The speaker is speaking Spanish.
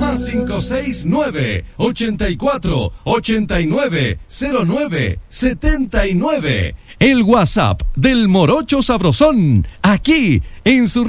Más 569-84-89-09-79. El WhatsApp del Morocho Sabrosón, aquí en su